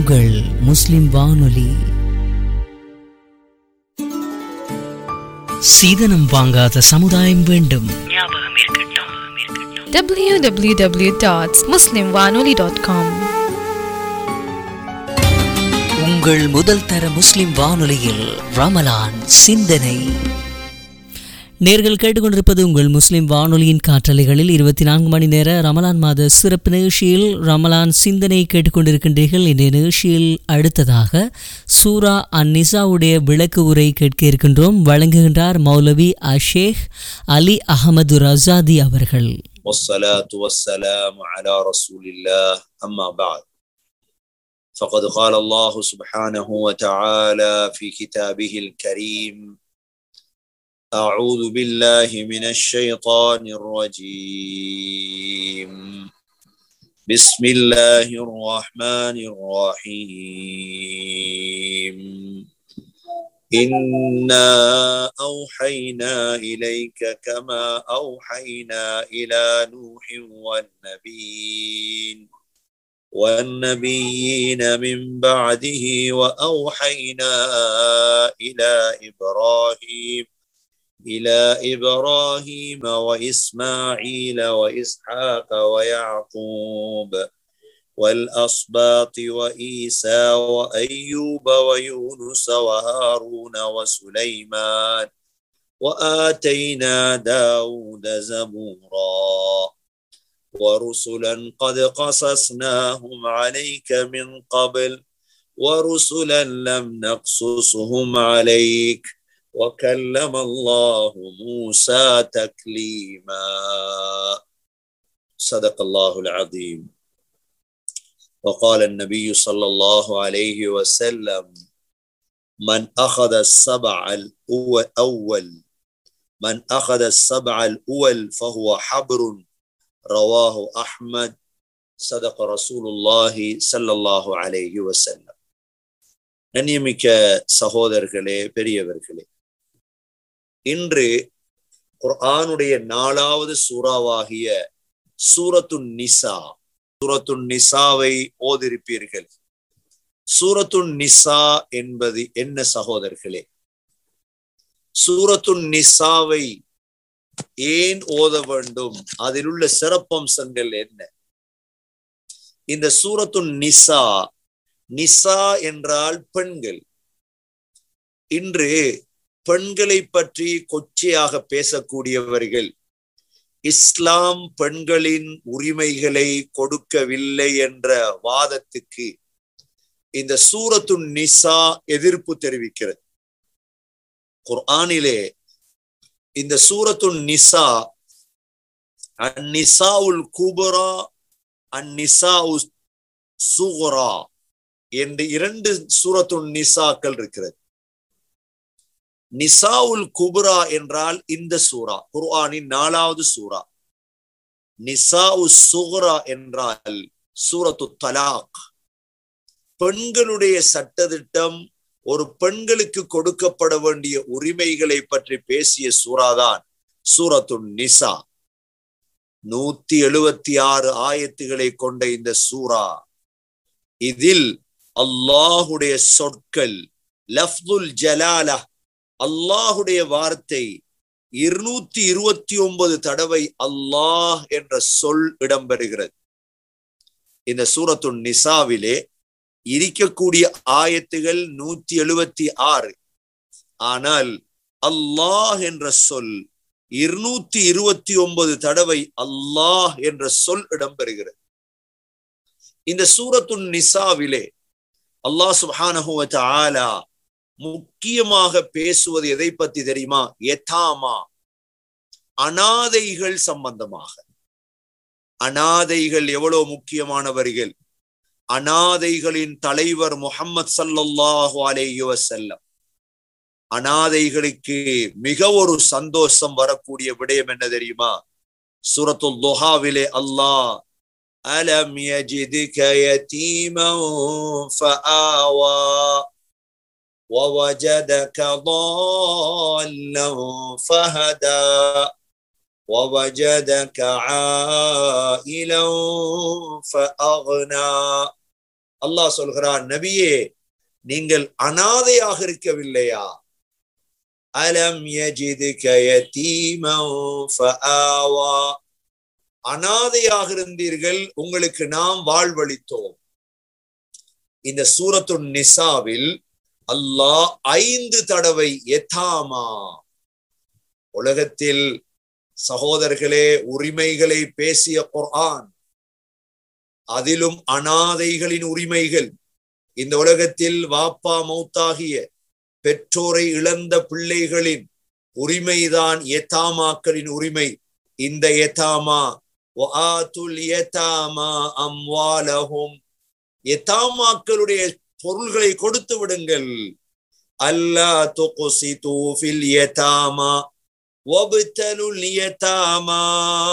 உங்கள் முஸ்லிம் வானொலி. சீதனம் வாங்காத சமுதாயம் வேண்டும். www.muslimwanoli.com உங்கள் முதல் தர முஸ்லிம் வானொலியில் ரமலான் சிந்தனை. நேர்கள் கேட்டுக்கொண்டிருப்பது உங்கள் முஸ்லிம் வானொலியின் காற்றலைகளில் 24 மணி நேர ரமலான் மாத சிறப்பு நிகழ்ச்சியில் ரமலான் சிந்தனை கேட்டுக்கொண்டிருக்கின்றீர்கள். இன்றைய நிகழ்ச்சியில் அடுத்ததாக சூரா அந்நிசாவுடைய விளக்கு உரை கேட்க இருக்கின்றோம். வழங்குகின்றார் மௌலவி அஷேக் அலி அஹமது ரசாதி அவர்கள். والصلاة والسلام على رسول الله أما بعد فقد قال الله سبحانه وتعالى في كتابه الكريم أعوذ بالله من الشيطان الرجيم بسم الله الرحمن الرحيم إنا أوحينا إليك كما أوحينا إلى نوح والنبيين من بعده وأوحينا إلى إبراهيم وإسماعيل وإسحاق ويعقوب والأسباط وإيسى وأيوب ويونس وهارون وسليمان وآتينا داود زبورا ورسلا قد قصصناهم عليك من قبل ورسلا لم نقصصهم عليك وكلم الله موسى تكليما صدق الله العظيم. وقال النبي صلى الله عليه وسلم من أخذ السبع الأول فهو حبر رواه أحمد صدق رسول الله صلى الله عليه وسلم. நன்னியமிக்க சகோதரர்களே, பெரியவர்களே, இன்று குர்ஆனுடைய 4வது சூறாவாகிய சூரத்துன் நிசாவை ஓதிருப்பீர்கள். சூரத்துன் நிசா என்பது என்ன சகோதரர்களே? சூரத்துன் நிசாவை ஏன் ஓத வேண்டும்? அதில் உள்ள சிறப்பம்சங்கள் என்ன? இந்த சூரத்துன் நிசா என்றால் பெண்கள். இன்று பெண்களை பற்றி கொச்சையாக பேசக்கூடியவர்கள் இஸ்லாம் பெண்களின் உரிமைகளை கொடுக்கவில்லை என்ற வாதத்துக்கு இந்த சூரத்துன் நிசா எதிர்ப்பு தெரிவிக்கிறது. குர்ஆனிலே இந்த சூரத்துன் நிசா அந்நிசாவுல் குபரா அந்நிசாஉஸ் சுகரா என்று 2 சூரத்துன் நிசாக்கள் இருக்கிறது. நிசாவுல் குபரா என்றால் இந்த சூரா, குர்ஆனின் 4வது சூரா. நிசாஉஸ் சுகரா என்றால் சூரத்து தலாக். பெண்களுடைய சட்டதிட்டம், ஒரு பெண்களுக்கு கொடுக்கப்பட வேண்டிய உரிமைகளை பற்றி பேசிய சூறாதான் சூரத்துன் நிசா. 176 ஆயத்துகளை கொண்ட இந்த சூரா, இதில் அல்லாஹுடைய சொற்கள், லஃப்துல் ஜலாலா, அல்லாஹுடைய வார்த்தை 229 தடவை அல்லாஹ் என்ற சொல் இடம்பெறுகிறது. இந்த சூரத்துன் நிசாவிலே இருக்கக்கூடிய ஆயத்துகள் 176. ஆனால் அல்லாஹ் என்ற சொல் 229 தடவை அல்லாஹ் என்ற சொல் இடம்பெறுகிறது. இந்த சூரத்துன் நிசாவிலே அல்லாஹ் சுப்ஹானஹு வ தஆலா முக்கியமாக பேசுவது எதை பற்றி தெரியுமா? யதாமா, அனாதைகள் சம்பந்தமாக. அனாதைகள் எவ்வளவு முக்கியமானவர்கள்! அனாதைகளின் தலைவர் முஹம்மது ஸல்லல்லாஹு அலைஹி வஸல்லம். அனாதைகளுக்கு மிக ஒரு சந்தோஷம் வரக்கூடிய விடயம் என்ன தெரியுமா? சூரத்துல் துஹாவிலே அல்லாஹ் அலம் யஜிதுக யதீமன் ஃபஆவா ووجدك ضالا فهدى ووجدك عائلا فأغنى அல்லாஹ் சொல்கிறான், நபியே நீங்கள் அனாதையாக இருக்கவில்லையா? அலம் யஜிதுக யதீமன் ஃபஆவா, அனாதையாக இருந்தீர்கள், உங்களுக்கு நாம் வாழ்வளித்தோம். இந்த சூரத்துன் நிசாவில் அல்லாஹ் 5 தடவை யதாமா, உலகத்தில் சகோதரர்களே உரிமைகளை பேசிய குர்ஆன், அதிலும் அனாதைகளின் உரிமைகள், இந்த உலகத்தில் வாப்பா மௌத்தாகிய பெற்றோரை இழந்த பிள்ளைகளின் உரிமைதான் யதாமாக்களின் உரிமை. இந்த யதாமா வஆத்துல் யதாமா அம்வாலஹும், யதாமாக்களுடைய பொருள்களை கொடுத்து விடுங்கள். அல்லா துக்ஸிது ஃபில் யதாமா வப்தலுல் யதாமா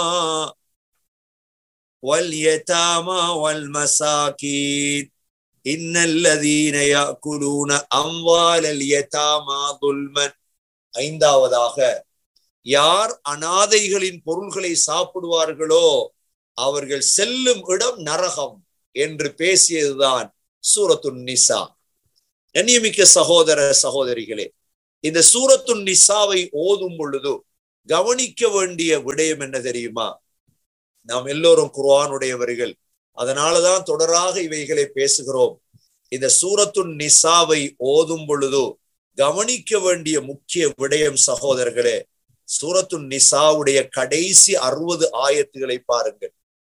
வல் யதாமா வல் மசாகீன் இன்னல்லதீன யாக்குலூன அம்வாலல் யதாமா துல்மன். 5வதாக, யார் அனாதைகளின் பொருள்களை சாப்பிடுவார்களோ அவர்கள் செல்லும் இடம் நரகம் என்று பேசியதுதான் சூரத்துன் நிசா. கண்ணியமிக்க சகோதர சகோதரிகளே, இந்த சூரத்துன் நிசாவை ஓதும் பொழுது கவனிக்க வேண்டிய விடயம் என்ன தெரியுமா? நாம் எல்லோரும் குர்ஆனுடையவர்கள், அதனாலதான் தொடராக இவைகளை பேசுகிறோம். இந்த சூரத்துன் நிசாவை ஓதும் பொழுது கவனிக்க வேண்டிய முக்கிய விடயம் சகோதரர்களே, சூரத்துன் நிசாவுடைய கடைசி 60 ஆயத்துகளை பாருங்கள்.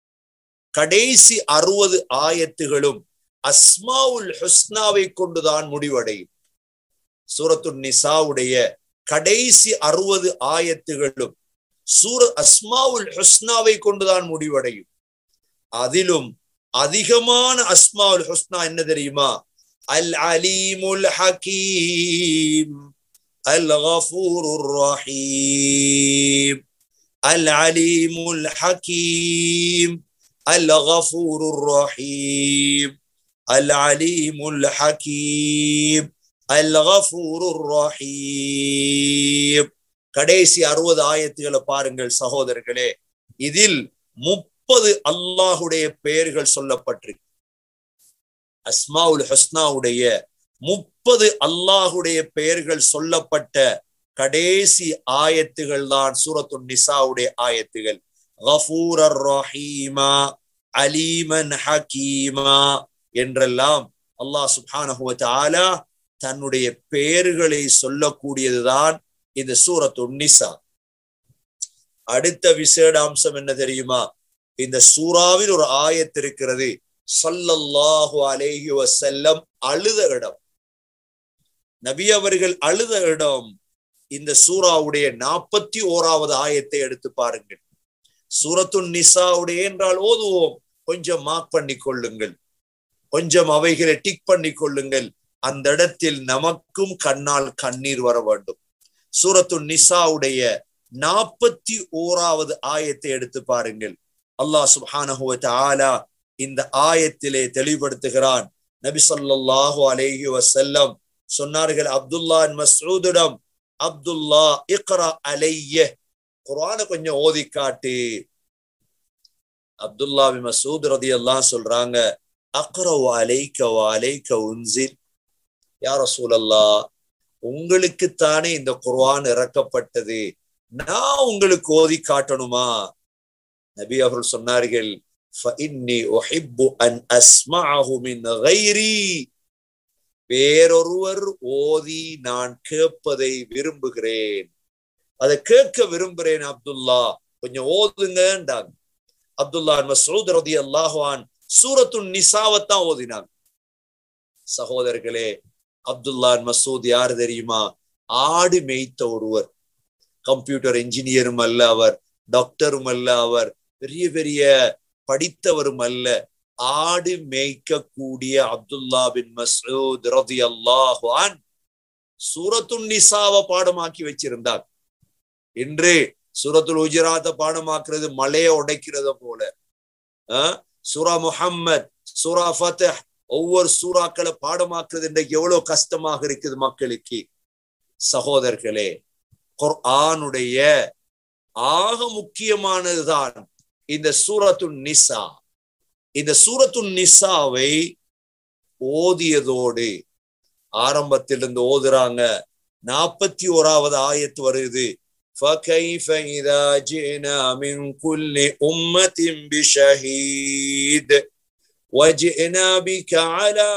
கடைசி 60 ஆயத்துகளும் அஸ்மாவுல் ஹுஸ்னாவை கொண்டுதான் முடிவடையும். சூரத்துன் நிசாவுடைய கடைசி 60 ஆயத்துகளும் அஸ்மாவுல் ஹுஸ்னாவை கொண்டுதான் முடிவடையும். அதிலும் அதிகமான அஸ்மாவுல் ஹுஸ்னா என்ன தெரியுமா? அல் அலீமுல் ஹகீம் அல் கஃபூருர் ரஹீம். அல் அலீமுல் ஹகீம் அல் கஃபூருர் ரஹீம். அல் அலீமுல் ஹகீம் அல் கஃபூருர் ரஹீம். கடைசி 60 ஆயத்துகளை பாருங்கள் சகோதரர்களே. இதில் 30 அல்லாஹுடைய பெயர்கள் சொல்லப்பட்டிருக்கு. அஸ்மாவுல் ஹுஸ்னாவுடைய 30 அல்லாஹுடைய பெயர்கள் சொல்லப்பட்ட கடைசி ஆயத்துகள் தான் சூரத்துன் நிசாவுடைய ஆயத்துகள். கஃபூரர் ரஹீமா, அலீமன் ஹகீமா என்றெல்லாம் அல்லாஹ் சுப்ஹானஹு வ தஆலா தன்னுடைய பெயர்களை சொல்லக்கூடியதுதான் இந்த சூரத்துன் நிசா. அடுத்த விசேட அம்சம் என்ன தெரியுமா? இந்த சூறாவில் ஒரு ஆயத்து இருக்கிறது, ஸல்லல்லாஹு அலைஹி வஸல்லம் அழுத இடம், நபி அவர்கள் அழுத இடம். இந்த சூறாவுடைய 41வது ஆயத்தை எடுத்து பாருங்கள். சூரத்துன் நிசாவுடைய என்றால் ஓதுவோம், கொஞ்சம் மார்க் பண்ணி கொள்ளுங்கள், கொஞ்சம் அவைகளை டிக் பண்ணி கொள்ளுங்கள். அந்த இடத்தில் நமக்கும் கண்ணால் கண்ணீர் வர வேண்டும். சூரத்துன் நிசாவுடைய 41வது ஆயத்தை எடுத்து பாருங்கள். அல்லாஹ் சுப்ஹானஹு வ தஆலா இந்த ஆயத்திலே தெளிவுபடுத்துகிறான். நபி ஸல்லல்லாஹு அலைஹி வஸல்லம் சொன்னார்கள் அப்துல்லா இப்னு மஸ்ஊதிடம், அப்துல்லா இக்ரா அலைய, குர்ஆனை கொஞ்சம் ஓதி காட்டு. அப்துல்லா இப்னு மஸ்ஊத் ரலியல்லாஹு சொல்றாங்க, அக்ரவு அலைக வ அலைக உன்சில். யா ரசூலல்லாஹ், உங்களுக்குத்தானே இந்த குர்ஆன் இறக்கப்பட்டது, நான் உங்களுக்கு ஓதி காட்டணுமா? நபி அவர்கள் சொன்னார்கள், ஃபஇன்னி உஹிப்பு அன் அஸ்மஅஹு மின் கைரி, வேறொருவர் ஓதி நான் கேட்பதை அதை கேட்க விரும்புகிறேன் அப்துல்லா, கொஞ்சம் ஓதுங்கன்றாங்க. அப்துல்லா மஸ்ஊத் ரலியல்லாஹு அன்ஹு சூரத்துன் நிசாவத்தான் ஓதினாங்க. சகோதரர்களே, அப்துல்லா மஸ்ஊத் யார் தெரியுமா? ஆடு மேய்த்த ஒருவர், கம்ப்யூட்டர் இன்ஜினியரும் அல்ல அவர், டாக்டரும் அல்ல அவர், பெரிய பெரிய படித்தவரும் அல்ல. ஆடு மேய்க்கக்கூடிய அப்துல்லா பின் மஸ்ஊத் ரலியல்லாஹு அன்ஹு சூரத்துன் நிசாவை பாடமாக்கி வச்சிருந்தார். இன்று சூரத்துல் ஹுஜராத்தை பாடமாக்குறது மலையை உடைக்கிறத போல. சூரா முஹம்மத், சூரா ஃபத்ஹ், ஒவ்வொரு சூறாக்களை பாடமாக்குறது இன்றைக்கு எவ்வளவு கஷ்டமாக இருக்குது மக்களுக்கு. சகோதரர்களே, குர்ஆனுடைய ஆக முக்கியமானதுதான் இந்த சூரத்துன் நிசா. இந்த சூரத்துன் நிசாவை ஓதியதோடு ஆரம்பத்திலிருந்து ஓதுறாங்க. 41வது ஆயத்து வருது. فَكَيْفَ إِذَا جِئْنَا مِنْ كُلِّ أُمَّةٍ بِشَهِيدٍ وَجِئْنَا بِكَ عَلَى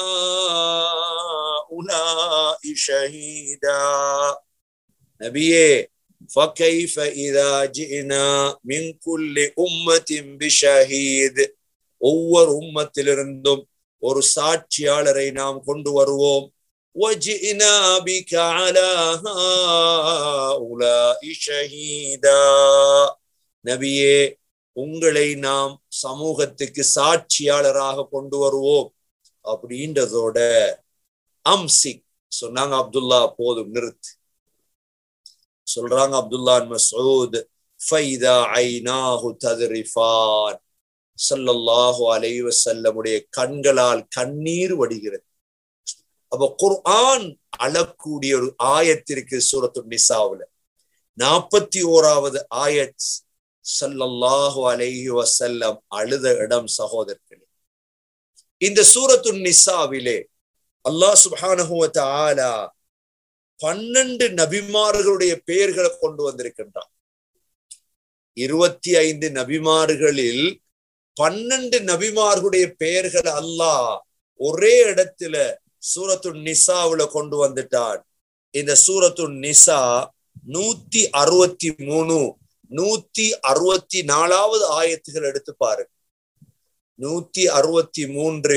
هَؤُلَاءِ شَهِيدًا. நபியே, فَكَيْفَ إِذَا جِئْنَا مِنْ كُلِّ أُمَّةٍ بِشَهِيدٍ ஒவ்வொரு உம்மத்திலிருந்தும் ஒரு சாட்சியாளரை நாம் கொண்டு வருவோம். وَجِئْنَا بِكَ عَلَى هَؤُلَاءِ شَهِيدًا. நபியே, உங்களை நாம் சமூகத்துக்கு சாட்சியாளராக கொண்டு வருவோம் அப்படின்றதோட அம்சிக் சொன்னாங்க. அப்துல்லா, போதும், நிறுத்து. சொல்றாங்க அப்துல்லா மஸ்ஊத், ஃபைதா ஐனாஹு தத்ரிஃபான். ஸல்லல்லாஹு அலைஹி வஸல்லமுடைய கண்களால் கண்ணீர் வடிகிறது. அப்ப குர்ஆன் அழக்கூடிய ஒரு ஆயத்திற்கு சூரத்துன் நிசாவுல 41வது ஆயத் ஸல்லல்லாஹு அலைஹி வஸல்லம் அழுத இடம் சகோதரர்களே. இந்த சூரத்துன் நிசாவிலே அல்லாஹ் சுப்ஹானஹு வ தஆலா 12 நபிமார்களுடைய பெயர்களை கொண்டு வந்திருக்கின்றான். 25 நபிமார்களில் 12 நபிமார்களுடைய பெயர்களை அல்லாஹ் ஒரே இடத்துல சூரத்துன் நிசாவுல கொண்டு வந்துட்டான். இந்த சூரத்துன் நிசா 163, 164வது ஆயத்துகள் எடுத்து பாருங்க. 163,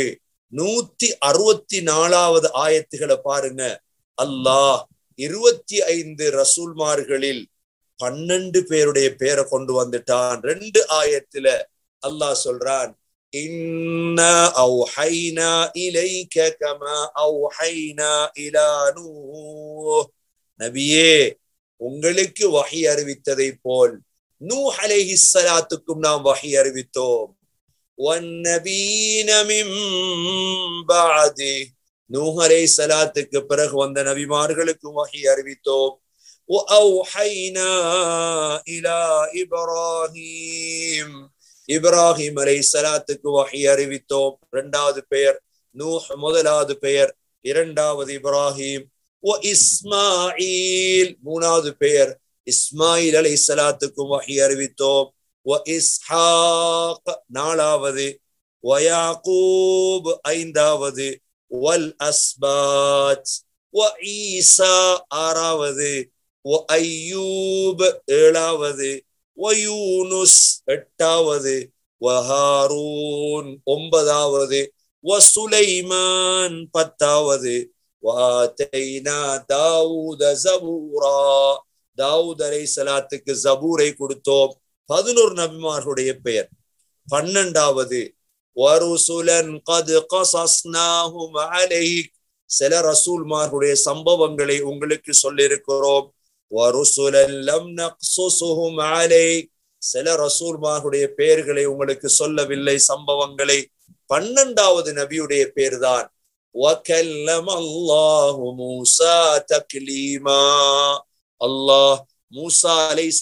164வது ஆயத்துகளை பாருங்க. அல்லாஹ் 25 ரசூல்மார்களில் 12 பேருடைய பேரை கொண்டு வந்துட்டான். 2 ஆயத்துல அல்லாஹ் சொல்றான், இன்னா அவ்ஹைனா இலைக கமா அவ்ஹைனா இலா நூஹ். நபியே, உங்களுக்கு வஹி அறிவித்ததை போல் நூஹ் அலைஹிஸ்ஸலாத்துக்கும் நாம் வஹி அறிவித்தோம். வன்னபீன மின் பஅதி, நூஹ் அலைஹிஸ்ஸலாத்துக்கு பிறகு வந்த நபிமார்களுக்கும் வஹி அறிவித்தோம். வஅவ்ஹைனா இலா இப்ராஹீம், இப்ராஹிம் அலைஹிஸ்ஸலாத்துக்கு வஹி அறிவித்தோம். 2வது பெயர் நூஹ், 1வது பெயர், 2வது இப்ராஹிம். இஸ்மாயில், 3வது பெயர் இஸ்மாயில் அலைஹிஸ்ஸலாத்துக்கு வஹி அறிவித்தோம். இஸ்ஹாக், 4வது. யாக்கூப், 5வது. வல் அஸ்பாத். ஈசா, 6வது. ஐயூப், 7வது. யூனுஸ், 8வது. ஹாரூன், 9வது. சுலைமான், 10வது. வாதைனா தாவூத ஜபூரா, தாவூத் அலைஹிஸ்ஸலாத்துக்கு ஜபூரை கொடுத்தோம். 11 நபிமார்களுடைய பெயர். 12வது வருசுலன் கத் கஸஸ்னாஹும் அலைக், சில ரசூல்மார்களுடைய சம்பவங்களை உங்களுக்கு சொல்லியிருக்கிறோம். வருசுலன் லம் நக்ஸுஸுஹும் அலைக், சில ரசூல்மார்களுடைய பெயர்களை உங்களுக்கு சொல்லவில்லை, சம்பவங்களை. 12வது நபியுடைய பேர்தான் வகல்லம அல்லாஹு மூஸா தக்லீமா. அல்லாஹ் மூஸா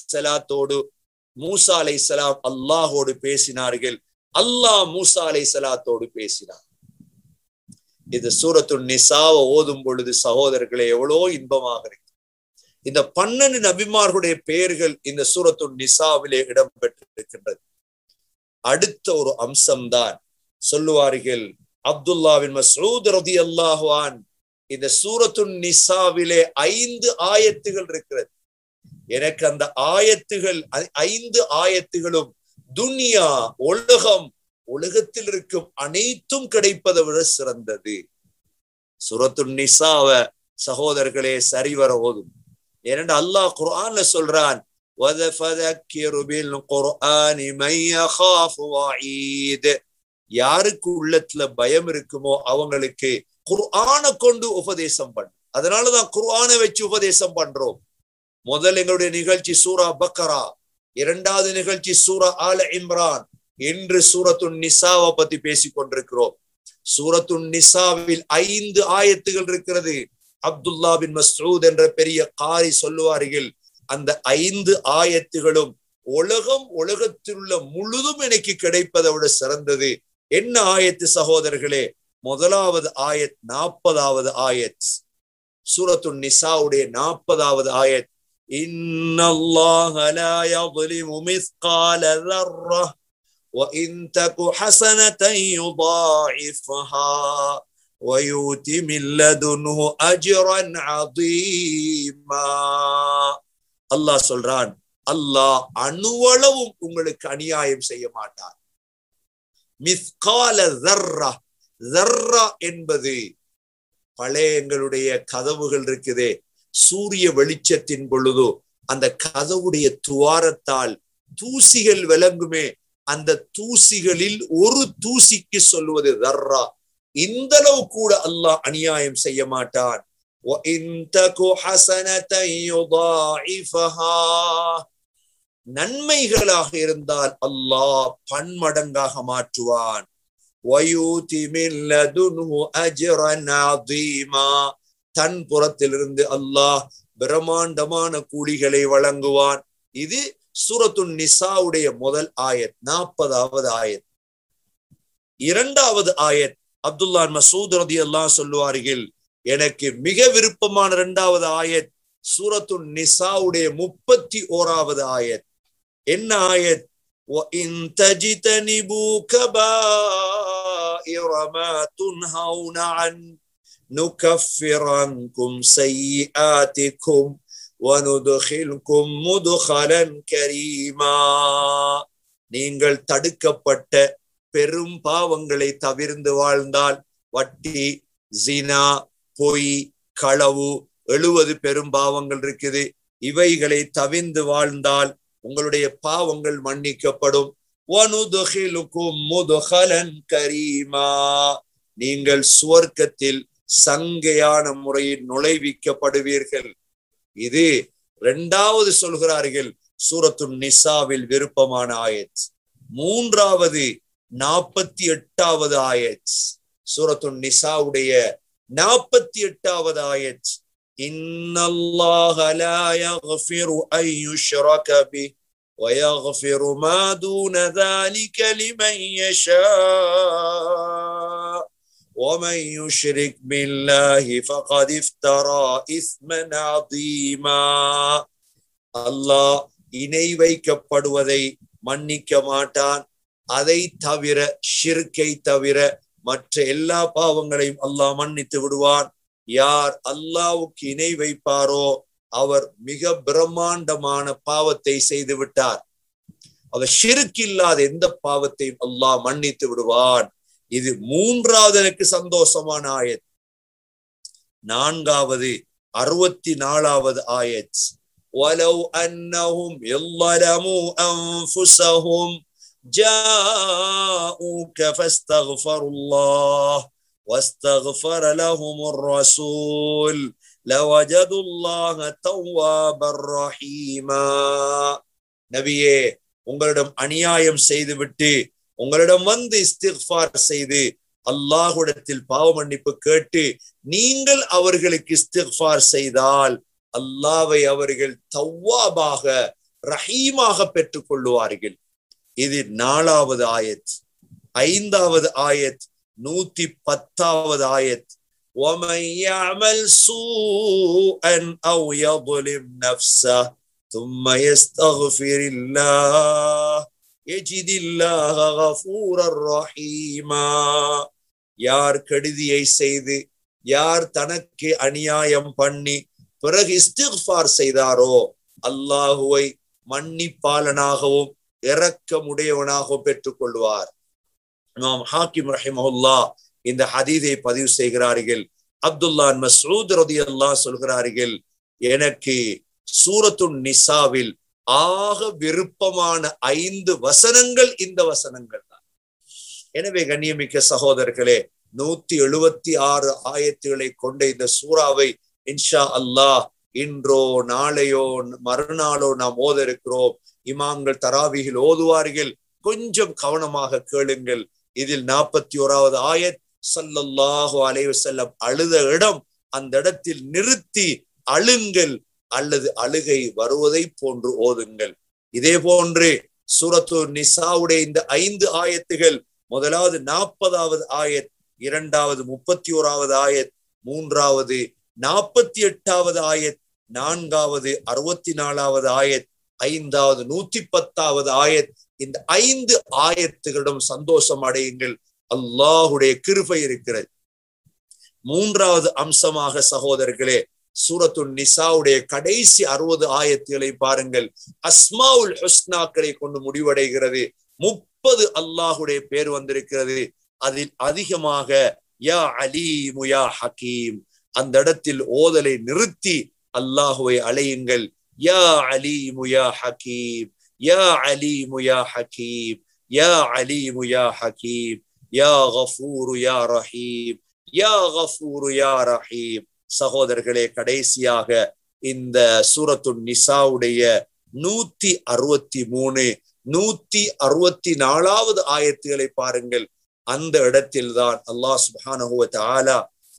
அலைஹிஸ்ஸலாம் அல்லாஹோடு பேசினார்கள். அல்லாஹ் மூஸா அலைஹிஸ்ஸலாத்தோடு பேசினார். இது சூரத்துன் நிசாவை ஓதும் பொழுது சகோதரர்களே எவ்வளோ இன்பமாக இருக்கு. இந்த 12 நபிமார்களுடைய பெயர்கள் இந்த சூரத்துன் நிசாவிலே இடம்பெற்றிருக்கின்றது. அடுத்த ஒரு அம்சம்தான் சொல்லுவார்கள் அப்துல்லா பின் மஸ்ஊத் ரலியல்லாஹு அன்ஹு, இந்த சூரத்துன் நிசாவிலே 5 ஆயத்துகள் இருக்கிறது. எனக்கு அந்த ஆயத்துகள் 5 ஆயத்துகளும் துன்யா, உலகம், உலகத்தில் இருக்கும் அனைத்தும் கிடைப்பதை விட சிறந்தது. சூரத்துன் நிசாவ சகோதரர்களே சரிவர ஓதும். ஏனென்று அல்லாஹ் குர்ஆன்ல சொல்றான், வதஃபதக்கிரு பில் குர்ஆனி மை யகாஃபு வஈத். யாருக்கு உள்ளத்துல பயம் இருக்குமோ அவங்களுக்கு குர்ஆனை கொண்டு உபதேசம் பண்ணு. அதனாலதான் குர்ஆனை வச்சு உபதேசம் பண்றோம். முதல் எங்களுடைய நிகழ்ச்சி சூரா பக்கரா, 2வது நிகழ்ச்சி சூரா ஆல இம்ரான், இன்று சூரத்துன் நிசாவை பத்தி பேசிக் கொண்டிருக்கிறோம். சூரத்துன் நிசாவில் 5 ஆயத்துகள் இருக்கிறது. அப்துல்லா பின் மஸ்ஊத் என்ற பெரிய காரி சொல்லுவார்கள், அந்த 5 ஆயத்துகளும் உலகத்தில் உள்ள முழுதும் எனக்கு கிடைப்பதை விட சிறந்தது. என்ன ஆயத்து சகோதரர்களே? முதலாவது ஆயத் 40வது ஆயத். சூரத்துன் நிசாவுடைய 40வது ஆயத். இன்னல்லாஹ லா யظ்லிமு மிஸ்கால ذرة وإن تك حسنة يضاعفها ويؤت من لدنه أجرا عظيما. அல்லாஹ் சொல்றான், அல்லாஹ் அணுவளவும் உங்களுக்கு அநியாயம் செய்ய மாட்டார். மிஸ்கால ذرة, ذرة என்பது பழைய எங்களுடைய கதவுகள் இருக்குதே, சூரிய வெளிச்சத்தின் பொழுதோ அந்த கதவுடைய துவாரத்தால் தூசிகள் விளங்குமே, அந்த தூசிகளில் ஒரு தூசிக்கு சொல்லுவது ذرة. இந்த அளவு கூட அல்லாஹ் அநியாயம் செய்ய மாட்டான். وَإِن تَكُ حَسَنَةً يُضَاعِفَهَا, நன்மைகளாக இருந்தால் அல்லாஹ் பன்மடங்காக மாற்றுவான். وَيُؤْتِ مِن لَّدُنْهُ أَجْرًا عَظِيمًا, தன் புறத்திலிருந்து அல்லாஹ் பிரம்மாண்டமான கூலிகளை வழங்குவான். இது சூரத்துன் நிசாவுடைய முதல் ஆயத், 40வது ஆயத். இரண்டாவது ஆயத், அப்துல்லா மசூத் ரலியல்லாஹு சொல்லுவார்கள், எனக்கு மிக விருப்பமான இரண்டாவது ஆயத் சூரத்துன் நிசாவுடைய 31வது ஆயத். என்ன ஆயத்? وَإِن تَجْتَنِبُوا كَبَائِرَ مَا تُنْهَوْنَ عَنْهُ نُكَفِّرْ عَنْكُمْ سَيِّئَاتِكُمْ وَنُدْخِلْكُمْ مُدْخَلًا كَرِيمًا. நீங்கள் தடுக்கப்பட்ட பெரும் பாவங்களை தவிர்ந்து வாழ்ந்தால், வட்டி, ஜினா, பொய், களவு, 70 பெரும் பாவங்கள் இருக்குது, இவைகளை தவிர்ந்து வாழ்ந்தால் உங்களுடைய பாவங்கள் மன்னிக்கப்படும். வனுதுகிலுக்கும் முதுகலன் கரீமா, நீங்கள் சுவர்க்கத்தில் சங்கையான முறையில் நுழைவிக்கப்படுவீர்கள். இது இரண்டாவது சொல்கிறார்கள் சூரத்துன் நிசாவில் விருப்பமான ஆயத். மூன்றாவது 48வது ஆயத், சூரத்துன் நிசாவுடைய 48வது ஆயத். இன்னல்லாஹ லா யக்ஃபிரு அன் யுஷ்ரக பிஹி வ யக்ஃபிரு மா தூன ذلك லிமன் யஷா ومن يشرك بالله فقد افترى اثما عظيما. அல்லாஹ் இணை வைக்கப்படுவதை மன்னிக்க மாட்டான். அதை தவிர, ஷிர்கை தவிர மற்ற எல்லா பாவங்களையும் அல்லாஹ் மன்னித்து விடுவான். யார் அல்லாஹ்வுக்கு இணை வைப்பாரோ அவர் மிக பிரம்மாண்டமான பாவத்தை செய்து விட்டார். அவர் ஷிர்க் இல்லாத எந்த பாவத்தையும் அல்லாஹ் மன்னித்து விடுவான். இது மூன்றாவது எனக்கு சந்தோஷமான ஆயத். நான்காவது 64வது ஆயத். وَلَوْ أَنَّهُمْ يَظْلَمُوا أَنفُسَهُمْ جَاءُوكَ فَاسْتَغْفَرُوا اللَّهَ وَاسْتَغْفَرَ لَهُمُ الرَّسُولُ لَوَجَدُوا اللَّهَ تَوَّابًا رَحِيمًا. நபியே, உங்களிடம் அநியாயம் செய்துவிட்டு உங்களிடம் வந்து இஸ்திக்ஃபார் செய்து அல்லாஹ்விடத்தில் பாவ மன்னிப்பு கேட்டு நீங்கள் அவர்களுக்கு இஸ்திக்ஃபார் செய்தால் அல்லாஹ்வை அவர்கள் தவ்வாபாக, ரஹீமாக பெற்றுக் கொள்ளுவார்கள். இது 4வது ஆயத். 5வது ஆயத் 110வது ஆயத். وَمَن يَعْمَلْ سُوءًا أَوْ يَظْلِمْ نَفْسَهُ ثُمَّ يَسْتَغْفِرِ اللَّهَ يَجِدِ اللَّهَ غَفُورًا رَحِيمًا. யார் கெடுதியை செய்து, யார் தனக்கு அநியாயம் பண்ணி பிறகு இஸ்திக்ஃபார் செய்தாரோ அல்லாஹுவை மன்னிப்பாளனாகவும் இரக்கமுடையவனாகவும் பெற்றுக் கொள்வார். இமாம் ஹாக்கிம் ரஹிமஹுல்லாஹ் இந்த ஹதீஸை பதிவு செய்கிறார்கள். அப்துல்லா மஸ்ஊத் ரலியல்லாஹு சொல்கிறார்கள், எனக்கு சூரத்துன் நிசாவில் ஆக விருப்பமான 5 வசனங்கள் இந்த வசனங்கள் தான். எனவே கண்ணியமிக்க சகோதரர்களே, 176 ஆயத்துகளை கொண்ட இந்த சூறாவை இன்ஷா அல்லாஹ் இன்றோ நாளையோ மறுநாளோ நாம் ஓத இருக்கிறோம். இமாம்கள் தராவிகள் ஓதுவார்கள். கொஞ்சம் கவனமாக கேளுங்கள். இதில் 41வது ஆயத் ஸல்லல்லாஹு அலைஹி வஸல்லம் அழுத இடம், அந்த இடத்தில் நிறுத்தி அழுங்கள் அல்லது அழுகை வருவதை போன்று ஓதுங்கள். இதே போன்று சூரத்து நிசாவுடைய இந்த 5 ஆயத்துகள், முதலாவது 40வது ஆயத் இரண்டாவது 31வது ஆயத், மூன்றாவது 48வது ஆயத், நான்காவது 64வது ஆயத், ஐந்தாவது 110வது ஆயத். இந்த 5 ஆயத்துகளிடம் சந்தோஷம் அடையுங்கள், அல்லாஹுடைய கிருபை இருக்கிறது. மூன்றாவது அம்சமாக சகோதரர்களே, சூரத்துன் நிசாவுடைய கடைசி 60 ஆயத்துகளை பாருங்கள். அஸ்மாவுல் ஹுஸ்னாக்களை கொண்டு முடிவடைகிறது. 30 அல்லாஹுடைய பேர் வந்திருக்கிறது. அதில் அதிகமாக யா அலீமு யா ஹக்கீம், அந்த இடத்தில் ஓதலை நிறுத்தி அல்லாஹுவை அழையுங்கள். யா அலீமு யா ஹக்கீம், யா அலீமு யா ஹக்கீம், யா அலீமு யா ஹக்கீம், யா கஃபூரு யா ரஹீம், யா கஃபூரு யா ரஹீம். சகோதரர்களே, கடைசியாக இந்த சூரத்துன் நிசாவுடைய 163, 164வது ஆயத்துகளை பாருங்கள். அந்த இடத்தில்தான் அல்லாஹ் சுப்ஹானஹு வ தஆலா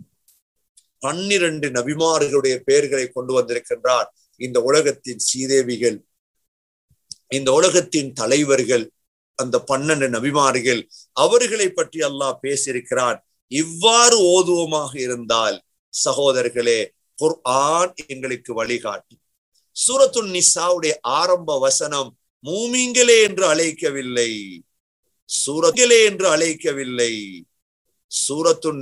12 நபிமார்களுடைய பெயர்களை கொண்டு வந்திருக்கின்றார். இந்த உலகத்தின் சீதேவிகள், இந்த உலகத்தின் தலைவர்கள், அந்த 12 நபிமார்கள், அவர்களை பற்றி அல்லாஹ் பேசியிருக்கிறான். இவ்வாறு ஓதுவமாக இருந்தால் சகோதரர்களே, குர்ஆன் எங்களுக்கு வழிகாட்டி. சூரத்துன் நிசாவுடைய ஆரம்ப வசனம் மூமின்களே என்று அழைக்கவில்லை, சூரத்களே என்று அழைக்கவில்லை. சூரத்துன்